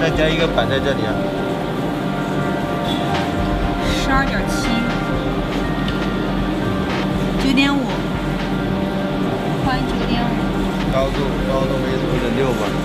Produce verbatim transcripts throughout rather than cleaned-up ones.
再加一个板在这里啊。 十二点七，九点五，宽九点五。 高度高度为五点六吧。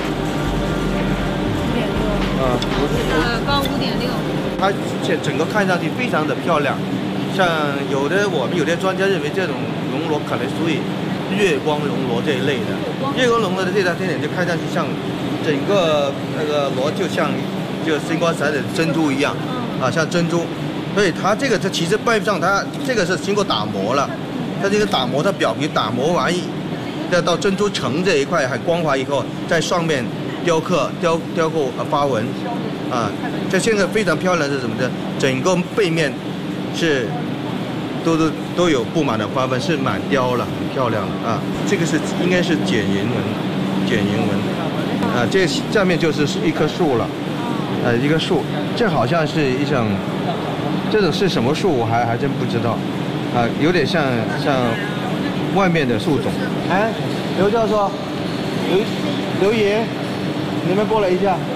五点六。 啊，不是。 呃，高五点六。 它整整个看上去非常的漂亮，像有的我们有的专家认为这种熔螺可能属于月光熔螺这一类的。月光熔螺的最大特点就看上去像整个那个螺就像就星光闪闪的珍珠一样，啊，像珍珠。所以它这个它其实外上它这个是经过打磨了，它这个打磨它表皮打磨完，再到珍珠层这一块很光滑以后，在上面雕刻雕雕刻花纹。啊，这现在非常漂亮是什么呢？整个背面是都都都有布满了花纹，是满雕了，很漂亮的啊。这个是应该是剪银纹，剪银纹啊。这下面就是一棵树了，呃，一棵树，这好像是一种，这种是什么树我还还真不知道，啊，有点像像外面的树种。哎，刘教授，刘刘爷，你们过来一下。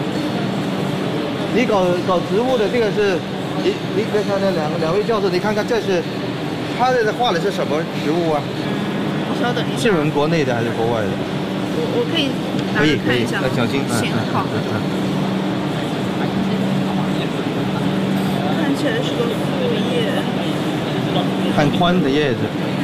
你搞搞植物的这个是，你你看看那两两位教授，你看看这是，他这画的是什么植物啊？ 稍等一下。 是我们国内的还是国外的？ 我我可以拿着看一下吗？ 小心。 行，好。看起来是个树叶。 很宽的叶子。